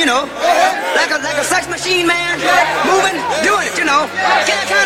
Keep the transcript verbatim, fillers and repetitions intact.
know, like a like a sex machine, man, moving, doing it, you know. Can I, can